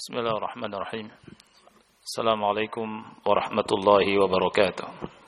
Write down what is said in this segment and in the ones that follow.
Bismillahirrahmanirrahim. Assalamualaikum warahmatullahi wabarakatuh.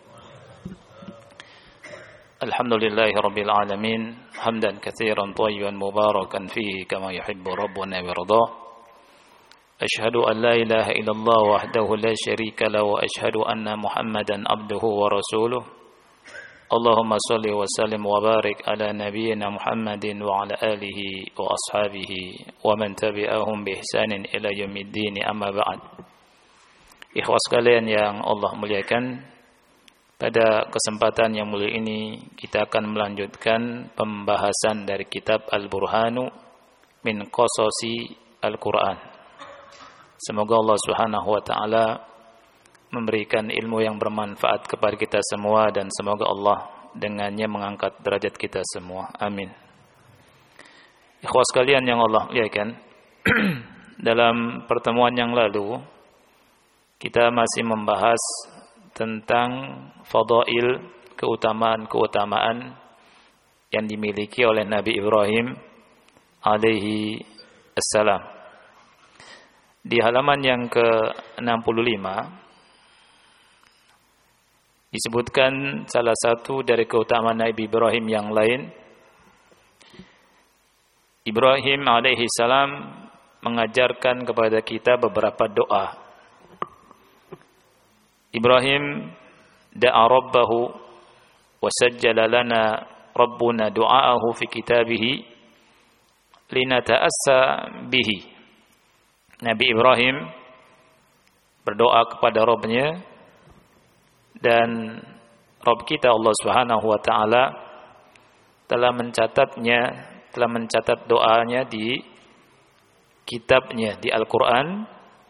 Alhamdulillahirabbil alamin, hamdan katsiran thayyiban mubarakan fihi kama yuhibbu rabbuna wa yarda. Asyhadu an la ilaha illallah wahdahu la syarika lahu wa asyhadu anna Muhammadan abduhu wa rasuluh. Allahumma shalli wa sallim wa barik ala nabiyyina Muhammadin wa ala alihi wa ashabihi wa man tabi'ahum bi ihsanin ila yaumiddin, amma ba'd. Ikhwas sekalian yang Allah muliakan, pada kesempatan yang mulia ini kita akan melanjutkan pembahasan dari kitab Al-Burhanu min Qasasi Al-Qur'an. Semoga Allah Subhanahu wa taala memberikan ilmu yang bermanfaat kepada kita semua, dan semoga Allah dengannya mengangkat derajat kita semua. Amin. Ikhwas sekalian yang Allah muliakan, dalam pertemuan yang lalu kita masih membahas tentang fadail, keutamaan-keutamaan yang dimiliki oleh Nabi Ibrahim alaihi assalam. Di halaman yang ke-65 disebutkan salah satu dari keutamaan Nabi Ibrahim yang lain. Ibrahim alaihi salam mengajarkan kepada kita beberapa doa. Ibrahim da'a rabbahu wa sajjala lana rabbuna du'aahu fi kitabihi linata'assa bihi. Nabi Ibrahim berdoa kepada Rabb-Nya, dan Rabb kita Allah Subhanahu wa taala telah mencatat doanya di kitabnya, di Al-Qur'an,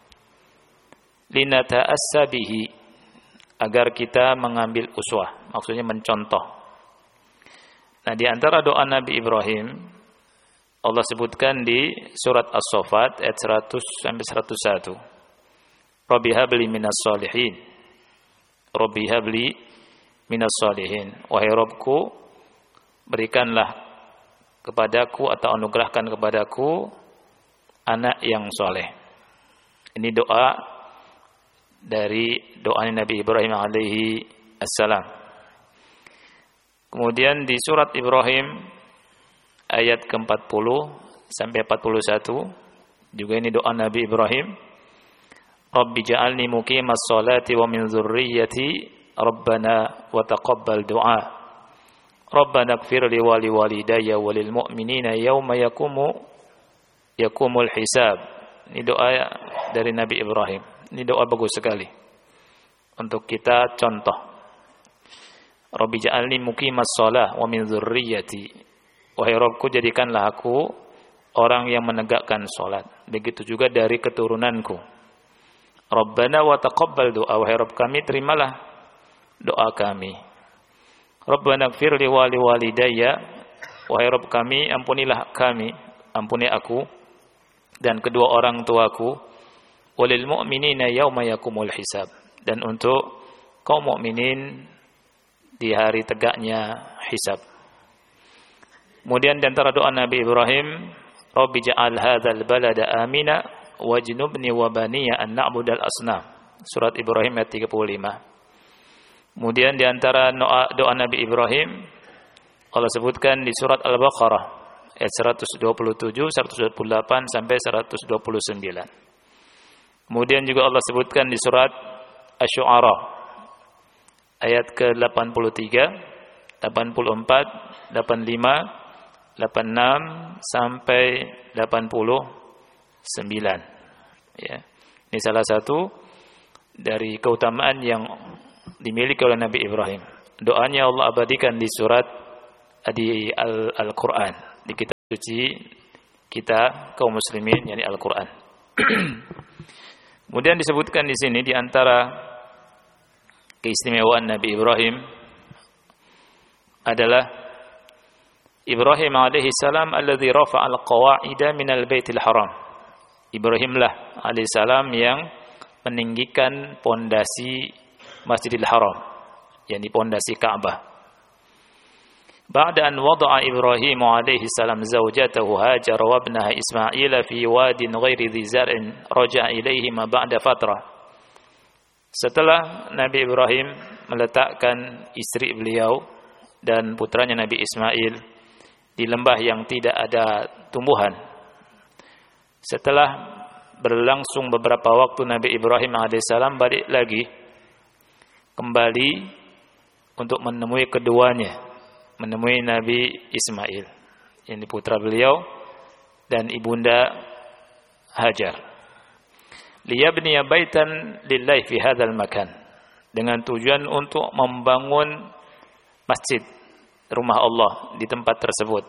linata'assa bihi, agar kita mengambil uswah, maksudnya mencontoh. Nah, di antara doa Nabi Ibrahim Allah sebutkan di surat As-Saffat ayat 100 sampai 101. Rabbi habli minas shalihin. Rabbi habli minas shalihin. Wahai Rabbku, berikanlah kepadaku atau anugerahkan kepadaku anak yang soleh. Ini doa dari doanya Nabi Ibrahim alaihi assalam. Kemudian di surat Ibrahim ayat ke-40 sampai 41 juga ini doa Nabi Ibrahim. Rabbi ja'alni muqimas sholati wa min dzurriyyati rabbana wa taqabbal du'a. Rabbana ighfir li wa liwalidayya wa lil mu'minina yauma yaqumul hisab. Ini doa dari Nabi Ibrahim. Ini doa bagus sekali untuk kita contoh. Rabbi ja'alni muqimas shalah wa min dzurriyyati. Wahai Rabbku, jadikanlah aku orang yang menegakkan salat. Begitu juga dari keturunanku. Rabbana wa taqabbal du'a. Wahai Rabb kami, terimalah doa kami. Rabbana ighfir li wa liwalidayya. Wahai Rabb kami, ampunilah kami, ampuni aku dan kedua orang tuaku. Walil mu'minina yauma yaqumul hisab. Dan untuk kaum mukminin di hari tegaknya hisab. Kemudian di antara doa Nabi Ibrahim, Rabbi ja'al hadzal balada amina wajnubni wa baniya an na'budal asnam. Surat Ibrahim ayat 35. Kemudian di antara doa Nabi Ibrahim Allah sebutkan di surat Al-Baqarah ayat 127, 128 sampai 129. Kemudian juga Allah sebutkan di surat Asy-Syu'ara ayat ke-83, 84, 85, 86 sampai 89. Ya. Ini salah satu dari keutamaan yang dimiliki oleh Nabi Ibrahim. Doanya Allah abadikan di surat di Al-Qur'an, di kitab suci kita kaum muslimin, yakni Al-Qur'an. Kemudian disebutkan di sini di antara keistimewaan Nabi Ibrahim adalah Ibrahim alaihi salam alladzi rafa'al qawa'ida minal baitil haram. Ibrahimlah alaihi salam yang meninggikan pondasi Masjidil Haram, yakni pondasi Ka'bah. Ba'da an wada'a Ibrahim alaihi salam zawjatahu Hajar wa ibnaha Ismail fi wadin ghairi dhi zar'in raja'a ilaihima ba'da fatrah. Setelah Nabi Ibrahim meletakkan istri beliau dan putranya Nabi Ismail di lembah yang tidak ada tumbuhan. Setelah berlangsung beberapa waktu, Nabi Ibrahim alaihissalam balik lagi kembali untuk menemui keduanya, menemui Nabi Ismail, ini putra beliau dan ibunda Hajar. Liyabniya baitan lillahi fi hadzal makan, dengan tujuan untuk membangun masjid, rumah Allah di tempat tersebut.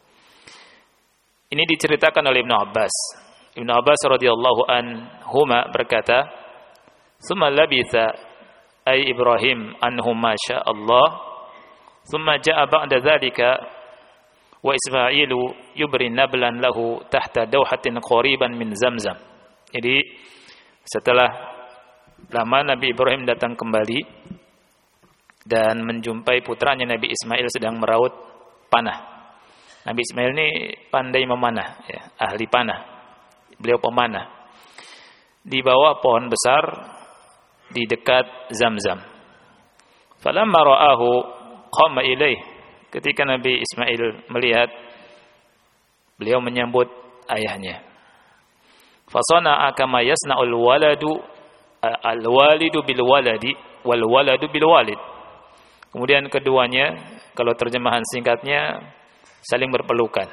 Ini diceritakan oleh Ibnu Abbas. Ibnu Abbas radhiyallahu anhuma berkata, "Tsumma labitha ay Ibrahim anhum ma syaa Allah, tsumma jaa ba'da dzalika wa Ismailu yubri nablan lahu tahta dawhatin qariban min Zamzam." Jadi setelah lama Nabi Ibrahim datang kembali dan menjumpai putranya Nabi Ismail sedang meraut panah. Nabi Ismail ini pandai memanah, ya, ahli panah. Beliau pemanah. Di bawah pohon besar di dekat Zamzam. Falamma ra'ahu qama ilaih. Ketika Nabi Ismail melihat, beliau menyambut ayahnya. Fasana'a kama yasna'ul waladu al-walidu bil waladi wal waladu bil walid. Kemudian keduanya, kalau terjemahan singkatnya, saling berpelukan.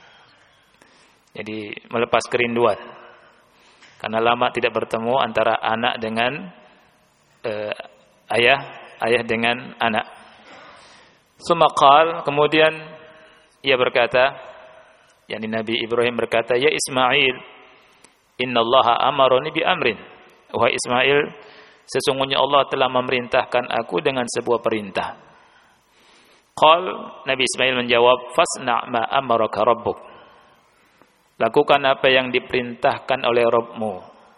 Jadi melepas kerinduan. Karena lama tidak bertemu antara anak dengan ayah, ayah dengan anak. Sumaqal, kemudian ia berkata, yakni Nabi Ibrahim berkata, "Ya Ismail, innallaha amaroni bi amrin." Wahai Ismail, sesungguhnya Allah telah memerintahkan aku dengan sebuah perintah. Qal, Nabi Ismail menjawab, "Fasna' ma amaraka rabbuk." Lakukan apa yang diperintahkan oleh Rabbmu.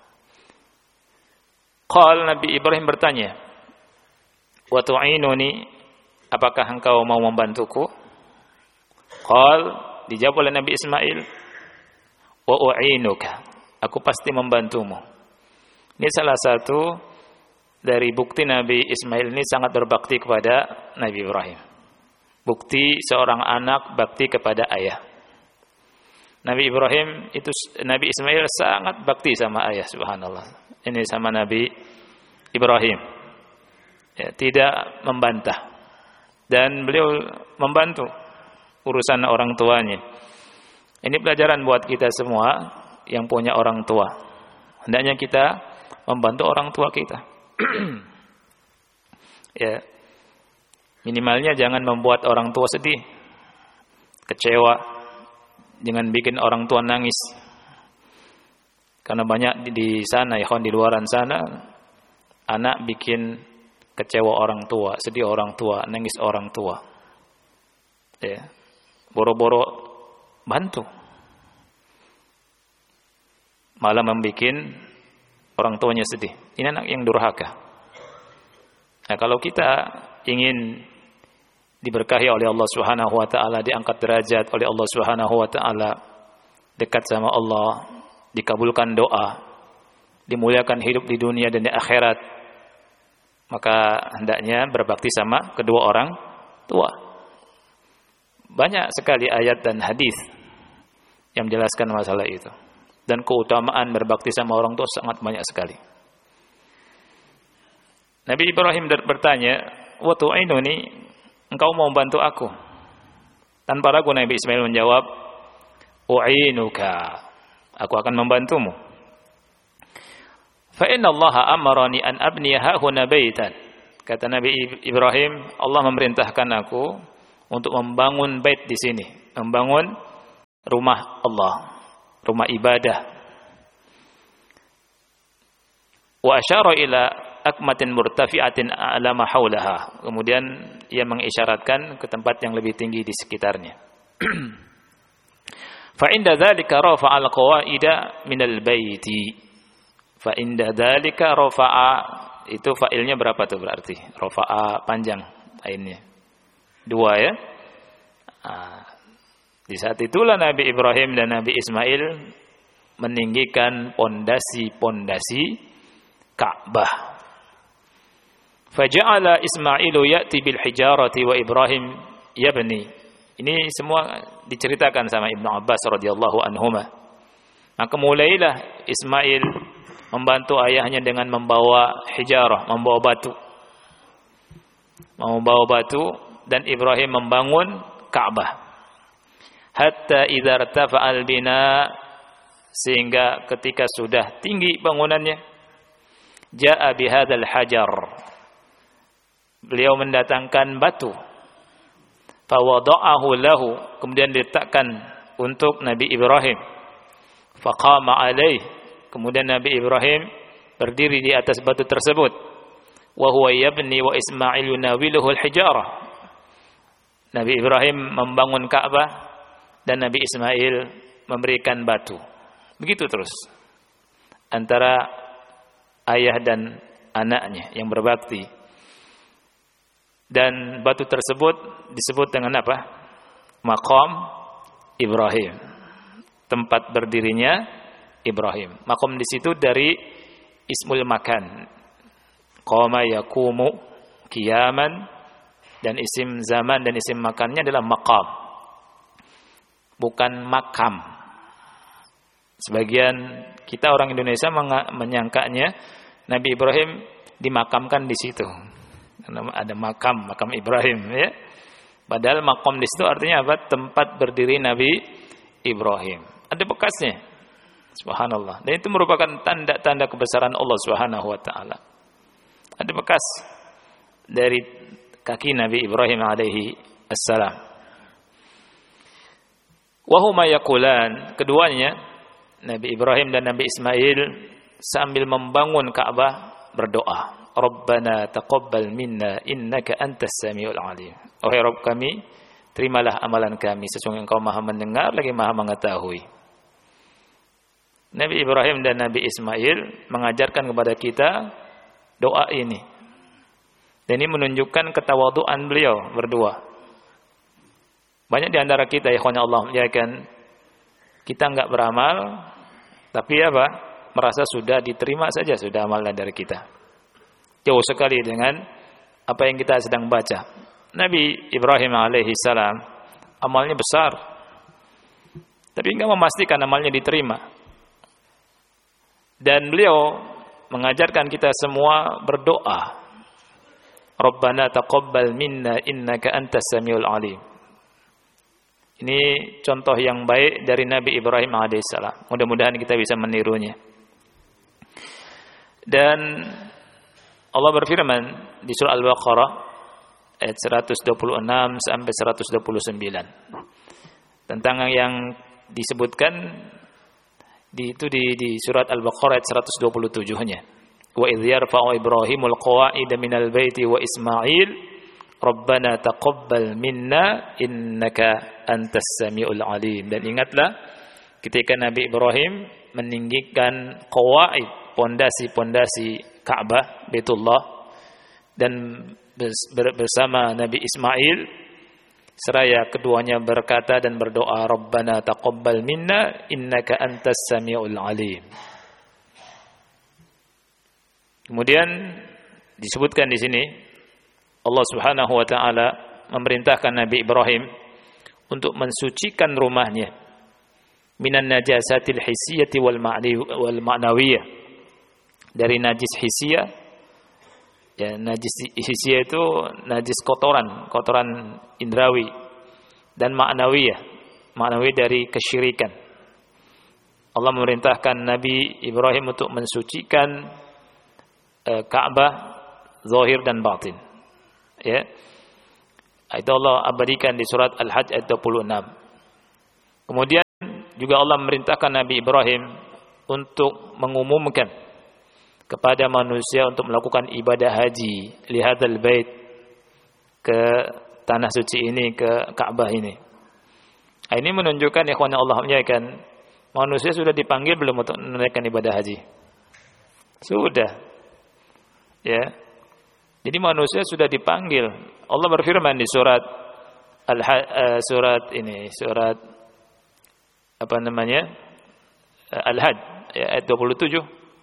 Qal, Nabi Ibrahim bertanya, "Wa tu'inuni, apakah engkau mau membantuku?" Qal, dijawab oleh Nabi Ismail, "Wa u'inuka, aku pasti membantumu." Ini salah satu dari bukti Nabi Ismail ini sangat berbakti kepada Nabi Ibrahim. Bukti seorang anak bakti kepada ayah. Nabi Ibrahim itu, Nabi Ismail sangat bakti sama ayah, subhanallah. Ini sama Nabi Ibrahim. Ya, tidak membantah. Dan beliau membantu urusan orang tuanya. Ini pelajaran buat kita semua yang punya orang tua. Hendaknya kita membantu orang tua kita. Ya. Minimalnya jangan membuat orang tua sedih, kecewa, jangan bikin orang tua nangis. Karena banyak di sana, ya kawan, di luaran sana, anak bikin kecewa orang tua, sedih orang tua, nangis orang tua. Ya. Boro-boro bantu, malah membuat orang tuanya sedih. Ini anak yang durhaka. Nah, kalau kita ingin diberkahi oleh Allah Subhanahu wa taala, diangkat derajat oleh Allah Subhanahu wa taala, dekat sama Allah, dikabulkan doa, dimuliakan hidup di dunia dan di akhirat, maka hendaknya berbakti sama kedua orang tua. Banyak sekali ayat dan hadis yang menjelaskan masalah itu. Dan keutamaan berbakti sama orang tua sangat banyak sekali. Nabi Ibrahim bertanya, "Wa tu'inuni, engkau mau membantu aku?" Tanpa ragu Nabi Ismail menjawab, "U'inuka, aku akan membantumu." Fa inna Allah amarani an abniya hahuna baitan. Kata Nabi Ibrahim, Allah memerintahkan aku untuk membangun bait di sini, membangun rumah Allah, rumah ibadah. Wa asyara ila akmatin murtafi'atin a'lama haulaha. Kemudian ia mengisyaratkan ke tempat yang lebih tinggi di sekitarnya. Fa inda dzalika rafa'a al-qawaida minal baiti. Fa inda dzalika rafa'a, itu fa'ilnya berapa tuh berarti? Rafa'a panjang ainnya. 2 ya. Nah, di saat itulah Nabi Ibrahim dan Nabi Ismail meninggikan pondasi-pondasi Ka'bah. Faja'ala Ismailu ya'ti bil hijarati wa Ibrahim yabni. Ini semua diceritakan sama Ibnu Abbas radhiyallahu anhuma. Maka mulailah Ismail membantu ayahnya dengan membawa hijarah, membawa batu dan Ibrahim membangun Ka'bah. Hatta idza irtafa'al bina, sehingga ketika sudah tinggi bangunannya, ja'a bihadzal hajar, beliau mendatangkan batu, fawada'ahu lahu, kemudian diletakkan untuk Nabi Ibrahim, faqama alaih, kemudian Nabi Ibrahim berdiri di atas batu tersebut, wa huwa yabni wa Ismail yunawiluhu al-hijarah, Nabi Ibrahim membangun Ka'bah dan Nabi Ismail memberikan batu. Begitu terus antara ayah dan anaknya yang berbakti. Dan batu tersebut disebut dengan apa? Maqam Ibrahim, tempat berdirinya Ibrahim. Maqam di situ dari ismul makan, qama yaqumu qiyaman, dan isim zaman dan isim makannya adalah maqam, bukan makam. Sebagian kita orang Indonesia menyangkanya Nabi Ibrahim dimakamkan di situ. Ada makam Ibrahim, ya. Padahal makam di situ artinya apa? Tempat berdiri Nabi Ibrahim. Ada bekasnya. Subhanallah. Dan itu merupakan tanda-tanda kebesaran Allah Subhanahu wa taala. Ada bekas dari kaki Nabi Ibrahim alaihi assalam. Wa huma yaqulan, keduanya Nabi Ibrahim dan Nabi Ismail sambil membangun Ka'bah berdoa, Rabbana taqabbal minna innaka antas samiul alim. Wahai Rabb kami, terimalah amalan kami, sesungguhnya Engkau Maha mendengar lagi Maha mengetahui. Nabi Ibrahim dan Nabi Ismail mengajarkan kepada kita doa ini. Dan ini menunjukkan ketawaduan beliau berdua. Banyak di antara kita, ikhwan Allah, ya kan, kita enggak beramal, tapi apa? Merasa sudah diterima saja, sudah amalan dari kita. Jauh sekali dengan apa yang kita sedang baca. Nabi Ibrahim alaihi salam amalnya besar, tapi enggak memastikan amalnya diterima. Dan beliau mengajarkan kita semua berdoa, Rabbana taqabbal minna innaka antas samiul alim. Ini contoh yang baik dari Nabi Ibrahim alaihissalam. Mudah-mudahan kita bisa menirunya. Dan Allah berfirman di surah Al-Baqarah ayat 126 sampai 129 tentang yang disebutkan di surat Al-Baqarah ayat 127-nya. Wa idh yarfa'u Ibrahimul qawa'ida minal baiti wa Ismail Rabbana taqabbal minna innaka antas samiul alim. Dan ingatlah ketika Nabi Ibrahim meninggikan qawaid, pondasi-pondasi Ka'bah, Baitullah, dan bersama Nabi Ismail seraya keduanya berkata dan berdoa, Rabbana taqabbal minna innaka antas samiul alim. Kemudian disebutkan di sini Allah Subhanahu wa taala memerintahkan Nabi Ibrahim untuk mensucikan rumahnya minan najasatil hissiyati wal ma'nawiyah, dari najis hissiyah. Ya, najis hissiyah itu najis kotoran indrawi, dan ma'nawiyah dari kesyirikan. Allah memerintahkan Nabi Ibrahim untuk mensucikan Ka'bah zahir dan batin. Ya. Itu Allah abadikan di surat Al-Hajj ayat 26. Kemudian juga Allah memerintahkan Nabi Ibrahim untuk mengumumkan kepada manusia untuk melakukan ibadah haji lihadzal bait, ke tanah suci ini, ke Ka'bah ini. Ini menunjukkan ikhwan Allah muliakan, manusia sudah dipanggil belum untuk menunaikan ibadah haji? Sudah. Ya. Jadi manusia sudah dipanggil. Allah berfirman di surat surat apa namanya? Al-Hajj ayat 27.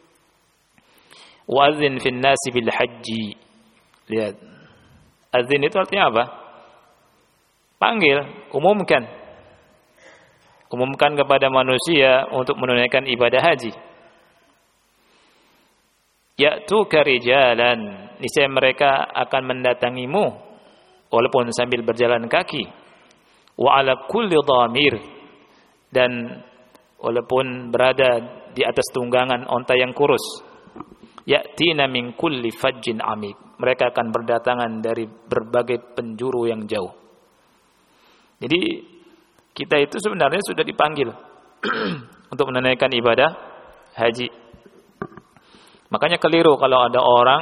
Wa'adzin fin nasi bil haji. Lihat. Azin itu artinya apa? Panggil, umumkan. Umumkan kepada manusia untuk menunaikan ibadah haji. Ya'tuka rijalan, niscaya mereka akan mendatangimu walaupun sambil berjalan kaki. Wa ala kulli dhamir, dan walaupun berada di atas tunggangan onta yang kurus. Ya'tina min kulli fajjin amik, mereka akan berdatangan dari berbagai penjuru yang jauh. Jadi kita itu sebenarnya sudah dipanggil untuk menunaikan ibadah haji. Makanya keliru kalau ada orang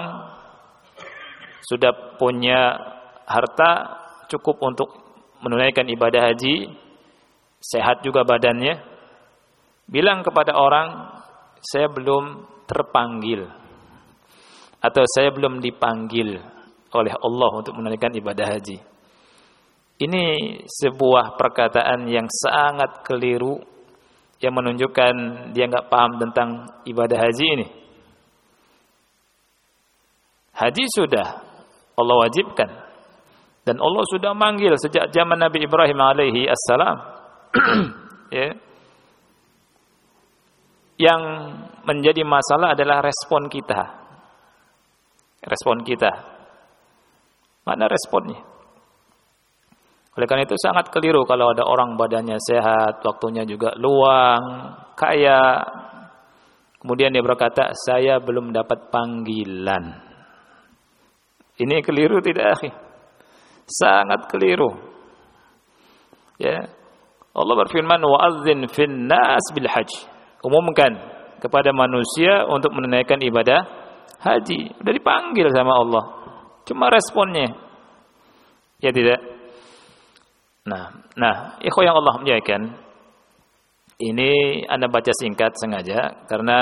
sudah punya harta cukup untuk menunaikan ibadah haji, sehat juga badannya, bilang kepada orang, saya belum terpanggil atau saya belum dipanggil oleh Allah untuk menunaikan ibadah haji. Ini sebuah perkataan yang sangat keliru, yang menunjukkan dia nggak paham tentang ibadah haji ini. Haji sudah Allah wajibkan, dan Allah sudah manggil sejak zaman Nabi Ibrahim alaihi assalam. Ya. Yang menjadi masalah adalah respon kita. Respon kita. Mana responnya? Oleh karena itu sangat keliru kalau ada orang badannya sehat, waktunya juga luang, kaya, kemudian dia berkata, saya belum dapat panggilan. Ini keliru tidak, akhi? Sangat keliru. Ya. Allah berfirman, wa'adzin fin nas bil hajj. Umumkan kepada manusia untuk menunaikan ibadah haji. Sudah dipanggil sama Allah. Cuma responnya. Ya tidak? Nah, ikhwan yang Allah muliakan, ini Anda baca singkat sengaja karena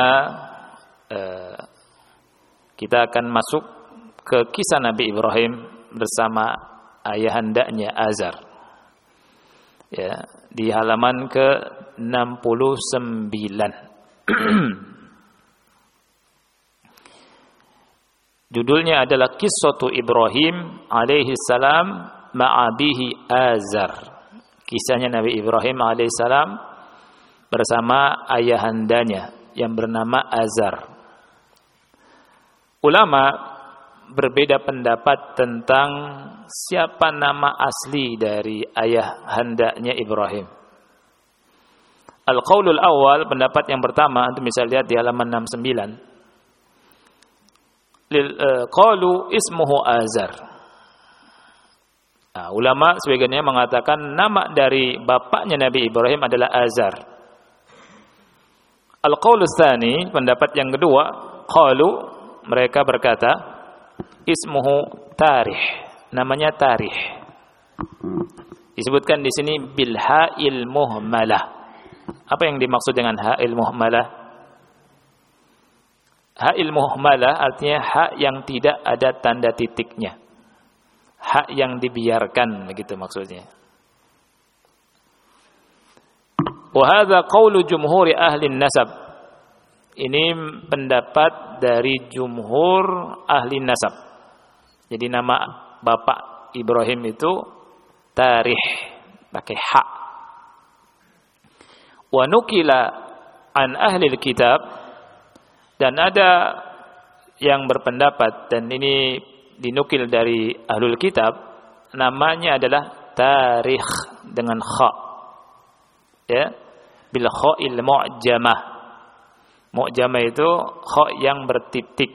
kita akan masuk ke kisah Nabi Ibrahim bersama ayahandanya Azar. Ya, di halaman ke-69. Judulnya adalah Qissatu Ibrahim alaihi salam ma'abihi Azar. Kisahnya Nabi Ibrahim alaihissalam bersama ayahandanya yang bernama Azar. Ulama berbeda pendapat tentang siapa nama asli dari ayahandanya Ibrahim. Al-qaulul awal, pendapat yang pertama, antum bisa lihat di halaman 69. Qalu ismuhu Azar. Nah, ulama sebagiannya mengatakan nama dari bapaknya Nabi Ibrahim adalah Azar. Al-qaulus tsani, pendapat yang kedua, qalu, mereka berkata ismuhu Tarih, namanya Tarih. Disebutkan di sini bil ha'il muhmalah. Apa yang dimaksud dengan ha'il muhmalah? Ha'il muhmalah artinya hak yang tidak ada tanda titiknya. Hak yang dibiarkan, begitu maksudnya. Wa hadza qaulu jumhuri ahli nasab. Ini pendapat dari jumhur ahli nasab. Jadi nama bapak Ibrahim itu Tarih, pakai hak. Wa nukila an ahli kitab, dan ada yang berpendapat, dan ini dinukil dari ahlul kitab, namanya adalah Tarikh dengan kha, ya, bil kha'il mu'jamah. Mu'jamah itu kha yang bertitik.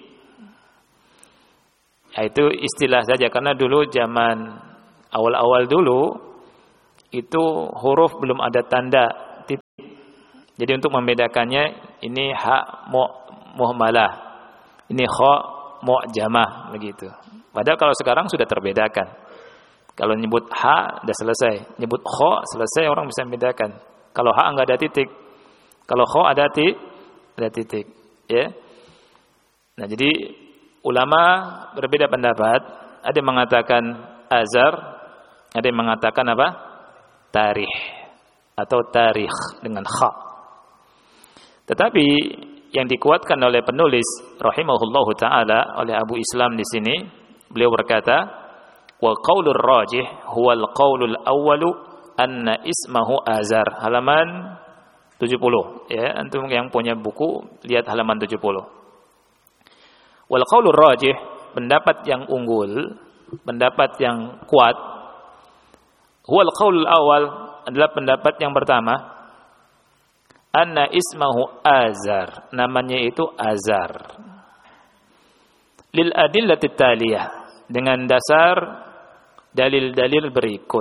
Itu istilah saja, karena dulu zaman awal-awal dulu itu huruf belum ada tanda titik. Jadi untuk membedakannya, ini ha muhmalah, ini kha mu'jamah, begitu. Padahal kalau sekarang sudah terbedakan. Kalau nyebut ha sudah selesai, nyebut kha selesai, orang bisa membedakan. Kalau ha enggak ada titik, kalau kha ada titik, ya. Nah, jadi ulama berbeda pendapat. Ada yang mengatakan Azar, Ada yang mengatakan apa? Tarikh atau tarikh dengan kha. Tetapi yang dikuatkan oleh penulis rahimahullahu taala oleh Abu Islam di sini, beliau berkata, wa qaulur rajih huwal qaulul awwalu anna ismahu Azar. Halaman 70 ya, antum yang punya buku lihat halaman 70. Wal qaulur rajih, pendapat yang unggul, pendapat yang kuat, huwal qaulul awal, adalah pendapat yang pertama, anna ismahu Azar, namanya itu Azar. Lil adillati taliyah, dengan dasar dalil-dalil berikut.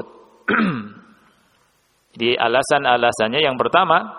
Jadi alasan-alasannya yang pertama,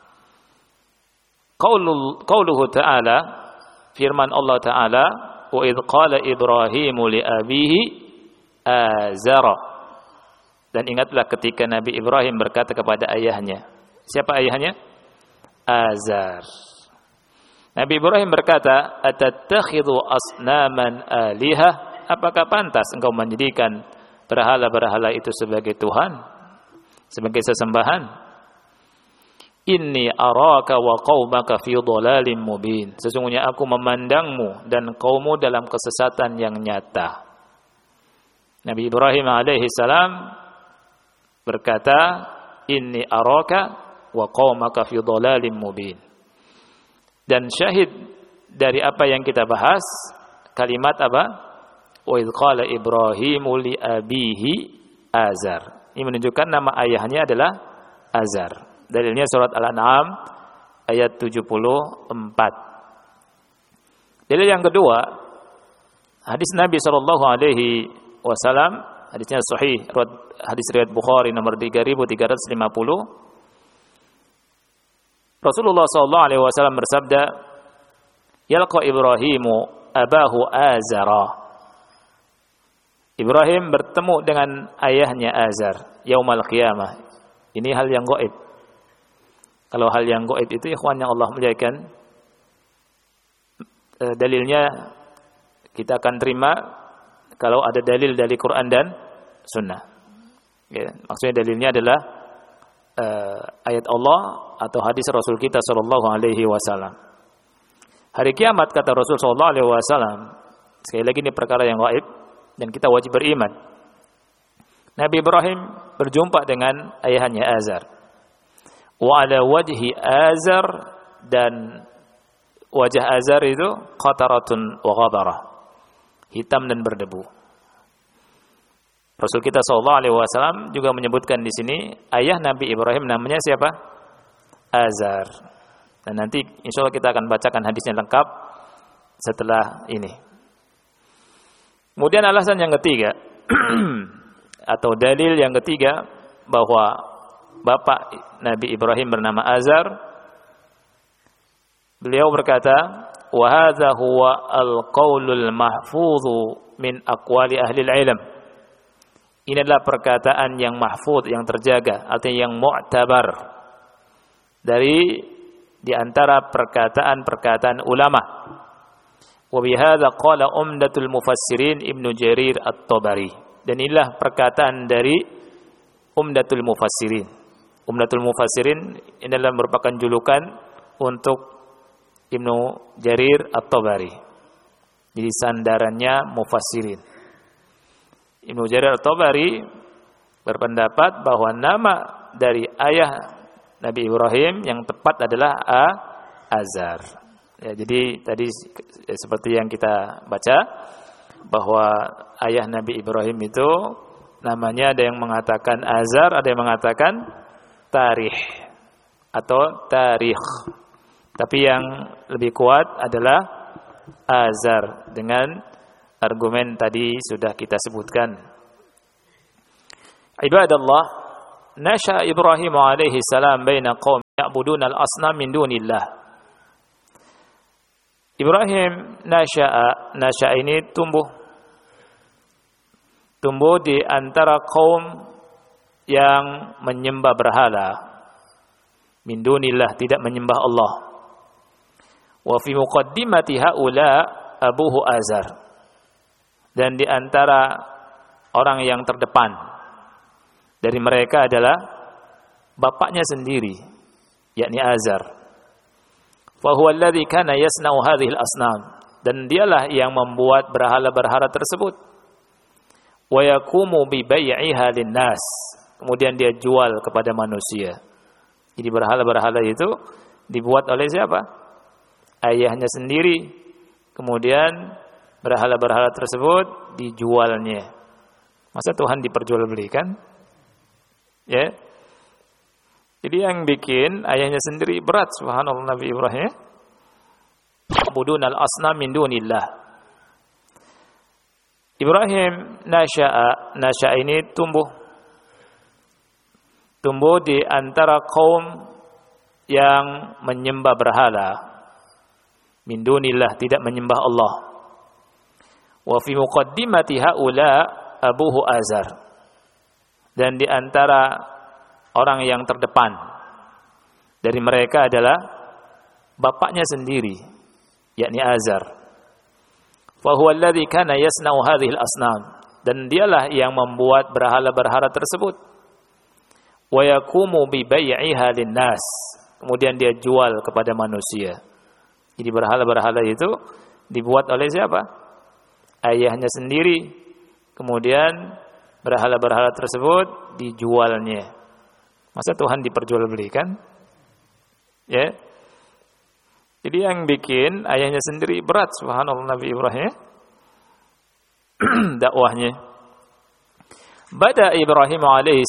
qauluhu ta'ala, firman Allah Ta'ala, wa idh qala Ibrahimu li abihi Azara. Dan ingatlah ketika Nabi Ibrahim berkata kepada ayahnya. Siapa ayahnya? Azar. Nabi Ibrahim berkata, atattakhidhu asnaman alihah, apakah pantas engkau menjadikan berhala-berhala itu sebagai Tuhan, sebagai sesembahan? Inni araka wa qaumaka fi dhalalin mubin, sesungguhnya aku memandangmu dan kaummu dalam kesesatan yang nyata. Nabi Ibrahim alaihi salam berkata, inni araka wa qaumaka fi dhalalin mubin. Dan syahid dari apa yang kita bahas, kalimat apa? Wa idh qala Ibrahimu li abihi Azar. Ini menunjukkan nama ayahnya adalah Azar. Dalilnya surat Al-An'am ayat 74. Dalil yang kedua, hadis Nabi sallallahu alaihi wasallam, hadisnya sahih, hadis riwayat Bukhari nomor 3350. Rasulullah sallallahu alaihi wasallam bersabda, yalqa Ibrahimu abahu Azara. Ibrahim bertemu dengan ayahnya Azar yaumal qiyamah. Ini hal yang gaib. Kalau hal yang gaib itu, ikhwan yang Allah muliakan, dalilnya kita akan terima kalau ada dalil dari Quran dan Sunnah. Ya, maksudnya dalilnya adalah ayat Allah atau hadis Rasul kita sallallahu alaihi wasallam. Hari kiamat, kata Rasul sallallahu alaihi wasallam, sekali lagi ini perkara yang gaib dan kita wajib beriman. Nabi Ibrahim berjumpa dengan ayahnya Azar. Wa ala wajhi Azar, dan wajah Azar itu qataratun wa ghabarah, hitam dan berdebu. Rasul kita sallallahu alaihi wasallam juga menyebutkan di sini ayah Nabi Ibrahim namanya siapa? Azar. Dan nanti insyaallah kita akan bacakan hadisnya lengkap setelah ini. Kemudian alasan yang ketiga atau dalil yang ketiga bahwa bapak Nabi Ibrahim bernama Azar, beliau berkata, wa hadza huwa al-qaulul mahfudhu min aqwali ahli al-ilm. Ini adalah perkataan yang mahfuz, yang terjaga, artinya yang mu'tabar dari di antara perkataan-perkataan ulama. Wa bihadza qala umdatul mufassirin Ibnu Jarir At-Tabari. Dan inilah perkataan dari Umdatul Mufassirin. Umdatul Mufassirin ini adalah merupakan julukan untuk Ibnu Jarir At-Tabari. Jadi sandarannya mufassirin. Ibnu Jarir At-Tabari berpendapat bahwa nama dari ayah Nabi Ibrahim yang tepat adalah Azar. Ya, jadi tadi seperti yang kita baca bahwa ayah Nabi Ibrahim itu namanya ada yang mengatakan Azar, ada yang mengatakan Tarikh atau Tarikh. Tapi yang lebih kuat adalah Azar dengan argumen tadi sudah kita sebutkan. Ibadallah, nasha Ibrahim alaihi salam baina qaum ya'buduna al-asnam min dunillah. Ibrahim nasha ini tumbuh di antara kaum yang menyembah berhala, min dunillah, tidak menyembah Allah. Wa fi muqaddimati haula abuhu Azar, dan di antara orang yang terdepan Dari mereka adalah bapaknya sendiri, yakni Azar. Fa huwa alladhi kana yasna'u hadhihi al-asnam, dan dialah yang membuat berhala-berhala tersebut. Wa yaqumu bi bai'iha lin-nas, kemudian dia jual kepada manusia. Jadi berhala-berhala itu dibuat oleh siapa? Ayahnya sendiri. Kemudian berhala-berhala tersebut dijualnya. Masa Tuhan diperjualbelikan? Ya. Jadi yang bikin ayahnya sendiri berat, subhanallah, Nabi Ibrahim. Budunal asnam min dunillah. Ibrahim nasya'a ini tumbuh di antara kaum yang menyembah berhala. Min dunillah, tidak menyembah Allah. Wa fi muqaddimati haula abuhu Azar. Dan di antara orang yang terdepan dari mereka adalah bapaknya sendiri, yakni Azar. Fa huwa alladhi kana yasna'u hadhihi al-asnam, dan dialah yang membuat berhala-berhala tersebut. Wa yaqumu bi bai'iha lin-nas, kemudian dia jual kepada manusia. Jadi berhala-berhala itu dibuat oleh siapa? Ayahnya sendiri. Kemudian berhala-berhala tersebut dijualnya. Masa Tuhan diperjualbelikan? Ya. Jadi yang bikin ayahnya sendiri berat, subhanallah, Nabi Ibrahim. Dakwahnya. Bada Ibrahim alaihi